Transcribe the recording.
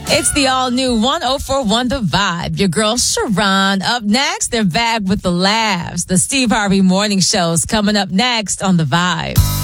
It's the all-new 104.1 The Vibe. Your girl Sharon up next. They're back with the laughs. The Steve Harvey Morning Show's coming up next on The Vibe.